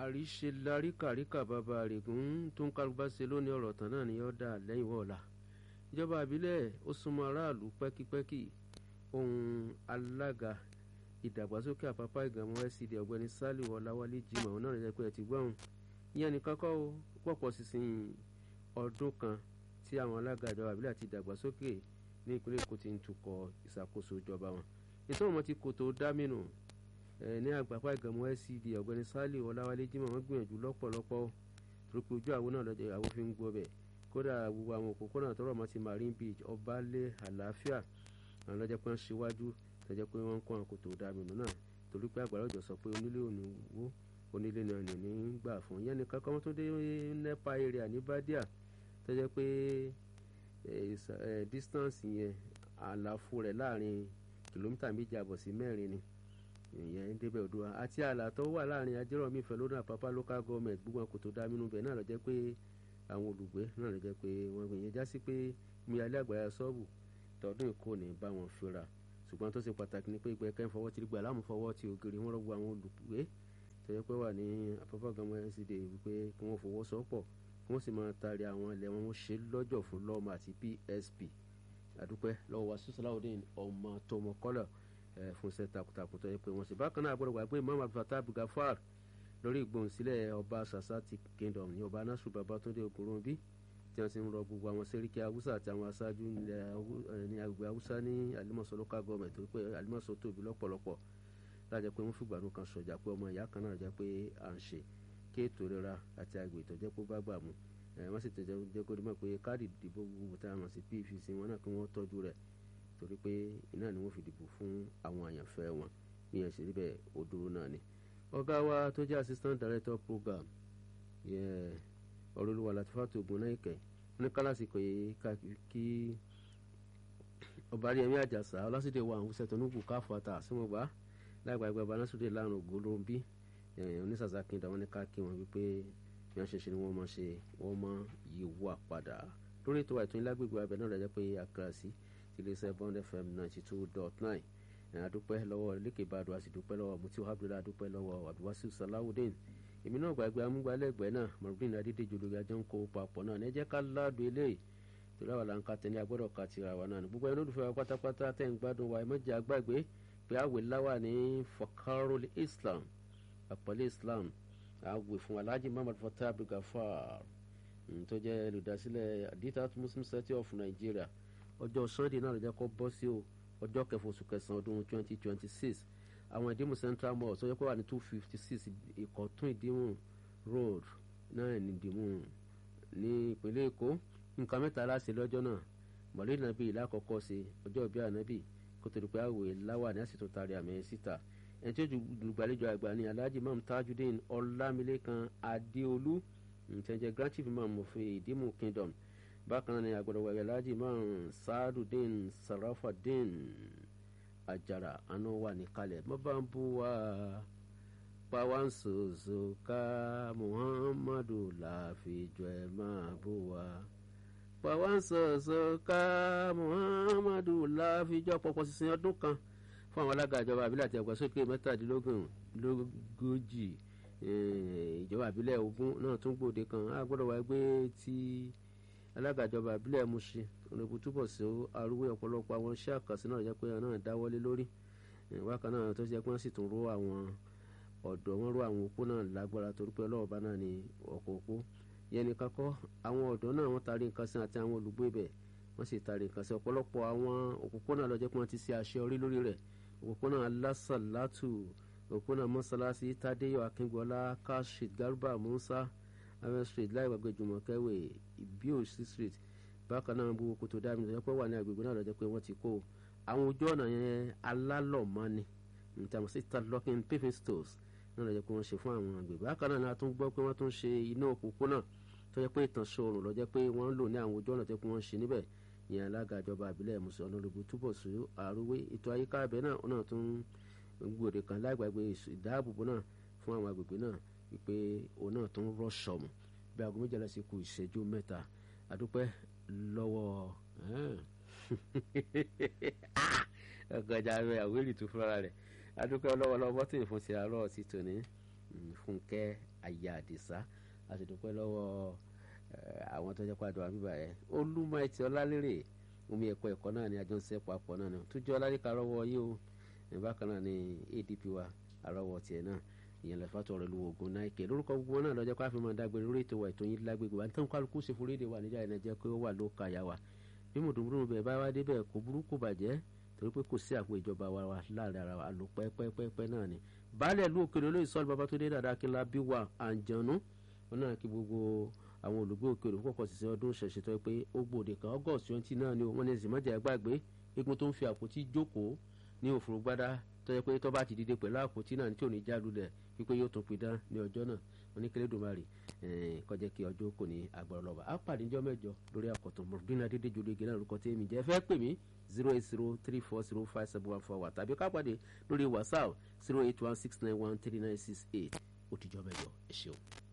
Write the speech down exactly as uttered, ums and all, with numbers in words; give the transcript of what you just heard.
àríṣe laríkàríkà bàbá àrègùn tó ń kálukú ṣe lónìí ọ̀rọ̀ tán náà ni ó dà lẹ́yìn wọ̀ọ̀la ìjọba àbílẹ̀ ó súnmọ́ aráàlú pẹ́kípẹ́kí ohun alága ìdàgbàsókè àpápá ìgànmọ́ scd ọ̀gbẹ́ni Saliu Ọláwálé Jimoh òun náà rẹ̀ pé ẹ ti gbọ́n ìyẹn nìkan kọ́ ó pọ̀pọ̀ sísìn ọdún kan tí àwọn alága ìjọba àbílẹ̀ àti ìdàgbàsókè ní ìpínlẹ̀ Èkó ti ń tukọ̀ ìṣàkóso ìjọba wọn nítorí wọn ti kòtò dámínù ní àgbàpá ìgànmọ́ scd ọ̀gbẹ́ni Saliu Ọláwálé Jimoh wọn gbìyànjú lọ́pọ̀lọpọ̀ torípé ojú àwọn náà lọ́jọ́ àwọn fi ń gbọ́ bẹ̀ kódà gbogbo àwọn òpópónà tọrọ mọ́ ti Marine Beach Ọbalẹ̀ àlàáfíà àwọn lọ́jọ́ pé wọ́n ṣíwájú tọ́jọ́ pé wọ́n ń kọ́ àwọn kòtò dámínù náà torí pé àgbàrá òjò sọ pé onílé òní wó onílé náà ní ní gbà fún yẹn nìkan kan tó dé nepa area ní Badia tọ́jọ́ pé distance yẹn àlàfo rẹ̀ láàrin kìlómítà méjì àbọ̀ sí mẹ́rin ni ìyẹn débẹ̀ Oòduà àti ààlà tó wà láàrin Ajérọ̀mí Ìfẹ́lódùn Àpápá local government gbogbo àwọn kòtò dámínú bẹ̀ náà lọ jẹ́ pé àwọn olùgbé náà lọ jẹ́ pé wọ́n gbìyànjú já sí pé mi alẹ́ àgbàyà sọ́ọ̀bù tọdún ìkó ní bá wọn fira ṣùgbọ́n tó ṣe pàtàkì ni pé ìgbẹ́ kẹ́ ń fọwọ́ tí gbà láàmú fọwọ́ tí ògiri wọn rọ́gbọ́ àwọn olùgbé tó yẹ pé wà ní Àpápá ìgànmọ́ scd wípé kí wọ́n fọwọ́ sọ́pọ̀ kí wọ́n sì máa taari àwọn ilẹ̀ wọn ṣe lọ́jọ́ fún lọ́mọ àti P S P àdúpẹ́ lọ́wọ́ wa Salaudeen ọmọ tọmọ kọ́lọ̀ fún iṣẹ́ takuntakun tó yẹ pé wọ́n sì bákan náà gbọ́dọ̀ wà pé Imam Abdulfatah Abdulgafar lórí ìgbóhùnsílẹ̀ ọba Sasati Kingdom ní ọba Nasiru Babatunde Ogunrunbi tí wọ́n ti ń rọ gbogbo àwọn sẹ́ríkì Haúsá àti àwọn aṣáájú ní agbègbè Haúsá ní Alimọ̀ṣọ́ local government tó pé Alimọ̀ṣọ́ tóbi lọ́pọ̀lọpọ̀ lájẹ́ pé wọ́n fìgbàdùn kan sọ̀jà pé ọmọ ìyá kan náà jẹ́ pé à ń ṣe kí ètò ìlera àti àgbè ìtọ́jẹ́ pé ó bá gbà mú wọ́n sì tẹ̀jẹ́ jẹ́ kó dimọ̀ pé káàdì ìdìbò gbogbo tá a mọ̀ sí P V C wọn náà kí wọ́n tọ́jú rẹ̀ torí pé iná ni wọ́n fi dìbò fún àwọn àyànfẹ́ wọn ìyẹn sì rí bẹ́ẹ̀ ó dúró náà ni. ọ̀gá wa tó jẹ́ assistant director program Ọ̀rọ̀lúwa Latifatu Ogunnáìkẹ́ ní kálásì kò yẹ kí Ọbáríyẹmí Àjàsà Ọlásídé wa àwọn ṣètò níbù káfọ́tà símọ̀gbá lágbàgbà Banásùdé lárùn Ògúnlóńbí onísàsà Kingdom wọn ní ká kí wọn wípé bí wọ́n ṣe ṣe ni wọ́n máa ṣe wọ́n máa yíwọ́ àpadà lórí ètò àìtún lágbègbè abẹ náà lọ́jọ́ pé àkàràsí iléeṣẹ́ Bond F M ninety two dot nine adúpẹ́ lọ́wọ́ lékè Ìbàdàn a sì dúpẹ́ lọ́wọ́ Mutiu Abdullahi adúpẹ́ lọ́wọ́ Abdulwasiu Salaudeen èmi náà gbàgbé amúgbálẹ́gbẹ̀ẹ́ náà Mọ̀rúbìn Adédèjì olórí ajọ́ ń kó papọ̀ náà ní ẹ jẹ́ ká ládùn eléyìí torí àwọn là ń ka tẹ̀lé agbọ́dọ̀ ka tira wa náà ní gbogbo ẹni olùfẹ́ wa pátápátá tẹ̀ ń gbádùn wa ẹ má jẹ́ àgbàgbé pé àwẹ̀ láwà ní Fakarul Islam àpọ̀lé Islam àwẹ̀ fún Alhaji Muhammad Fatah Abdulgafar tó jẹ́ olùdásílẹ̀ Aditat Muslim Society of Nigeria ọjọ́ Sunday náà ló jẹ́ kó bọ́ sí o ọjọ́ kẹfà oṣù kẹsàn-án ọdún twenty twenty six àwọn ìdímù Central Mosque tó yẹ kó wà ní two fifty six ìkọ̀tún ìdímù road náà ní ìdímù ní ìpínlẹ̀ Èkó nǹkan mẹ́ta láṣẹ lọ́jọ́ náà mọ̀lẹ́ nàbí ìlà àkọ́kọ́ ṣe ọjọ́ ìbí ànábì kó tó di pé àwẹ̀ láwà ní àsìtò tari àmì síta ẹni tí ó ju olùgbàlejò àgbà ní Alhaji Imam Tajudeen Ọlámilékan Adéolú ìtẹ̀jẹ̀ Grand Chief Imam of Ìdímù Kingdom bákan náà ni àgbàdo wẹ̀rẹ̀ Alhaji Imam Saadudeen Sarafadeen Àjàrà àná wà ní kalẹ̀ mọ́ bá ń bú wa pàwọ́nsòzò ká Muhammadu láfijọ́ ẹ̀ máa bú wa pàwọ́nsòzò ká Muhammadu láfijọ́ pọ̀pọ̀ sísìn ọdún kan fún àwọn alága ìjọba àbílẹ̀ àti ìdàgbàsókè mẹ́tàdínlógójì ìjọba àbílẹ̀ ogún náà tún gbòde kan á gbọ́dọ̀ wáyé pé tí alága ìjọba àbílẹ̀ Mùṣin ọ̀nàbù túbọ̀ sí arúgbó ọ̀pọ̀lọpọ̀ àwọn iṣẹ́ àkànṣe náà jẹ́ pé náà dáwọ́lé lórí wákan náà tó jẹ́ pé wọ́n sì tún ró àwọn ọ̀dọ́ wọn ró àwọn òpó náà lágbára torí pé ọlọ́ọ̀bá náà ni ọkọ̀ òpó yẹn ní kakọ́ àwọn ọ̀dọ́ náà wọ́n taari nǹkan sí àti àwọn olùgbé ibẹ̀ wọ́n sì taari nǹkan sí ọ̀pọ̀lọpọ̀ àwọn òpópónà ló jẹ́ pé wọ́n ti ṣe àṣẹ orí lórí rẹ̀ òpópónà Alásàlátù òpópónà mọ́sálásí Tádéyọ̀ Akíngbọ́lá Kashid Garba Musa Aven Street láìgbàgbé Jùmọ̀kẹ́wé Ìbíòsí Street bákan náà gbogbo kòtò dáàbò lọ́jọ́ pé wà ní agbègbè náà lọ́jọ́ pé wọ́n ti kó àwọn ojú ọ̀nà yẹn alálọ̀mọ́ni nítorí sí interlocking paving stones náà lọ́jọ́ pé wọ́n ṣe fún àwọn agbègbè bákan náà ni a tún gbọ́ pé wọ́n tún ṣe iná òpópónà tó jẹ́ pé ìtànṣe oòrùn lọ́jọ́ pé wọ́n lò ní àwọn ojú ọ̀nà tó pé wọ́n ṣe níbẹ̀ ìyẹn alága ìjọba àbílẹ̀ Mùṣin Ọ̀nàrẹ́bù Túbọ̀sún Àrúwé ètò àyíká abẹ náà náà tún gbòde kan láìgbàgbé ìdáàbòbò náà fún àwọn agbègbè náà wípé òun náà tún rọ́ṣọ̀mù bí aago méjìlá sí kù ìṣẹ́jú mẹ́ta àdúpẹ́ lọ́wọ́ ọgọjà rẹ àwérì tó fúnra rẹ̀ àdúpẹ́ lọ́wọ́ lọ́wọ́ bọ́tìnì fún ti àárọ̀ ti tòní Fúnkẹ́ aya Àdìsá a sì dúpẹ́ lọ́wọ́ àwọn tó jẹ́ pàdé wa bíbá ẹ̀ Olúmọ̀ẹ́tì Ọlálérè omi ẹ̀kọ́ ẹ̀kọ́ náà ni àjọ ń ṣe papọ̀ náà ni Túnjí Ọlálẹ́kà rọ́wọ́ yìí o bákan náà ni A D P wa àrọ́wọ́ tiẹ̀ náà ìyẹn lè fàtọ̀ rẹ̀ lu ogun náà ìkẹ́ lórúkọ gbogbo náà lọ́jọ́ káfí máa dágbére lórí ètò wa ètò yín lágbègbè wa nítorí kálukú ṣe fún rédíò wa níjà ìrìnà jẹ́ pé ó wà ló ka yà wá bí mùdùmùdùmù bẹ̀ bá wá débẹ̀ kò burúkú bàjẹ́ torí pé kò sí àpò ìjọba wa wa láàrin ara wa lò pẹ́pẹ́pẹ́ náà ni baálẹ̀ ìlú Òkèrè olóyè Sọ́ọ̀lù Babátúndé dáadáa kí n la bí wa àǹjọ̀nú wọn náà kí gbogbo àwọn olùgbé Òkèrè kọ́kọ́ sì ṣe ọdún ṣẹ̀ṣẹ̀ tó pé ó gbòde kan August twenty náà ni wọ́n ní ẹ̀sìn mọ́jà gbàgbé eégún tó ń fi àpótí jókòó ní òfurufú gbádá tó yẹ pé tó bá ti dìde pẹ̀lú àpótí náà ní tí ò ní já lulẹ̀ wípé yóò tún pidán ní ọjọ́ náà wọn ní Kélédùmarè kọjá kí ọjọ́ kò ní agbára lọ́ba á pàdé níjọ́ mẹ́jọ lórí àkọ́tún mọ̀rọ̀dúnrún adédè jòlè gẹ́gẹ́ náà lórúkọ tèmi jẹ́ fẹ́ pè mí zero eight zero three four zero five seven one four wa tàbí ká pàdé lórí WhatsApp zero eight one six nine one three nine six eight ó ti jọ́ mẹ́jọ ẹ ṣeun.